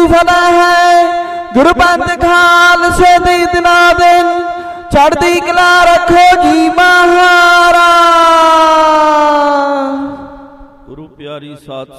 ਫਤਿਹ ਹੈ। ਗੁਰੂ ਪੰਥ ਖਾਲਸੇ ਦੀ ਦਿਨਾਂ ਦਿਨ ਚੜ੍ਹਦੀ ਕਲਾ ਰੱਖੋ ਜੀ ਮਹਾਰਾਜ। ਗੁਰੂ ਪਿਆਰੀ ਸਾਧ